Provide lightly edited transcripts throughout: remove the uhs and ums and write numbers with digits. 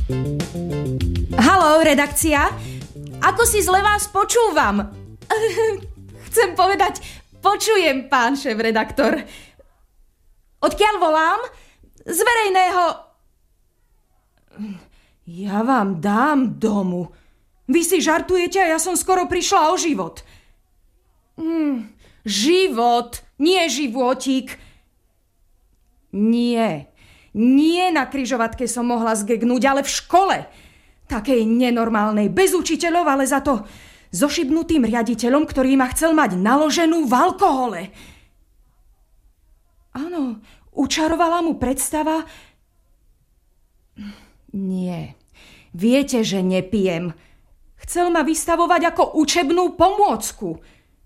Haló, redakcia? Ako si zle vás počúvam? Chcem povedať, počujem, pán šéf-redaktor. Odkiaľ volám? Z verejného... Ja vám dám domu. Vy si žartujete a ja som skoro prišla o život. Život, nie životík. Nie na križovatke som mohla zgegnúť, ale v škole. Takej nenormálnej, bez učiteľov, ale za to so šibnutým riaditeľom, ktorý ma chcel mať naloženú v alkohole. Áno, učarovala mu predstava... Nie, viete, že nepijem. Chcel ma vystavovať ako učebnú pomôcku.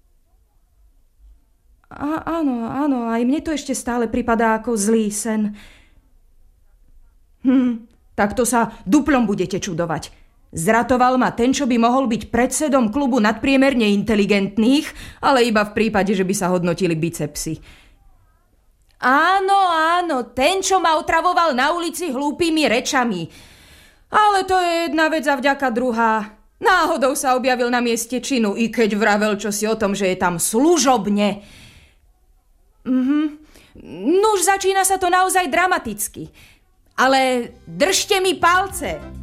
Áno, aj mne to ešte stále pripadá ako zlý sen. Tak to sa duplom budete čudovať. Zratoval ma ten, čo by mohol byť predsedom klubu nadpriemerne inteligentných, ale iba v prípade, že by sa hodnotili bicepsy. Áno, ten, čo ma otravoval na ulici hlúpými rečami. Ale to je jedna vec a vďaka druhá. Náhodou sa objavil na mieste činu, i keď vravel čosi o tom, že je tam služobne. Nuž začína sa to naozaj dramaticky. Ale držte mi palce.